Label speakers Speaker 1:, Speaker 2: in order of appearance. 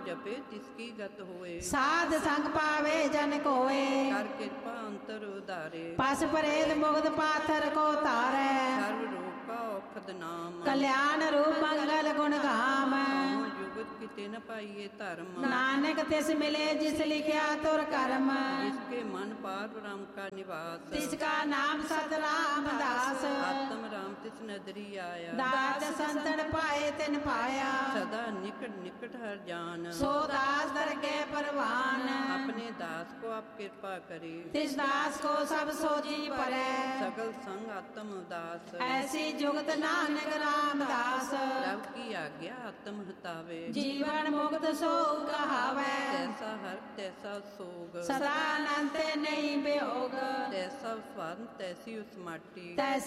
Speaker 1: जपे तिसकी गत होए।
Speaker 2: साध संग पावे जन कोए,
Speaker 1: कर कृपा अंतर उदारे।
Speaker 2: पस परेत मुगद पाथर को तारै,
Speaker 1: सर्व रोग का औखद नाम।
Speaker 2: कल्याण रूप मंगल गुण गाम।
Speaker 1: जुगत किते न पाइए धर्म।
Speaker 2: नानक तिस मिले जिस लिखिया तुर कर्म,
Speaker 1: जिसके मन पार राम का निवास।
Speaker 2: तिसका नाम सत रामदास।
Speaker 1: आत्म राम तिस नदरी आया,
Speaker 2: दास संतन पाए तिन पाया।
Speaker 1: सदा निकट निकट हर जान।
Speaker 2: सो दास दरके परवान,
Speaker 1: अपने दास को आप कृपा करे।
Speaker 2: तिस दास को सब सोची परै,
Speaker 1: सकल संग आत्म उदास।
Speaker 2: ऐसी जुगत नानक रामदास।
Speaker 1: रब की आज्ञा आत्म हतावे,
Speaker 2: जीवन मुक्त सो कहावै।
Speaker 1: तैसा हर तैसा सोग।
Speaker 2: सदा अनंत नहीं वियोग,
Speaker 1: तैसा स्वाद तैसी उस माटी।
Speaker 2: तैसी